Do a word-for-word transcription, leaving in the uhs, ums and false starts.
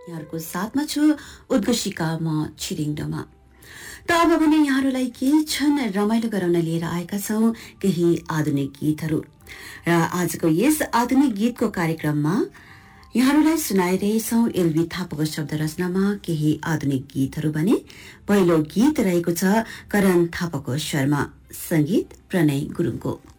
यहाँहरुको साथमा छु उद्घोषिका म छिरिङडोमा। त अब भने यहाँहरुलाई के छन् रमाइलो गराउन लिएर आएका छौं केही आधुनिक गीतहरू। र आजको यस आधुनिक गीतको कार्यक्रममा यहाँहरुलाई सुनाइरहेछौं एलबी थापाको शब्द रचनामा केही आधुनिक गीतहरू भने पहिलो गीत रहेको छ करण थापाको स्वरमा, संगीत प्रणय गुरुङको।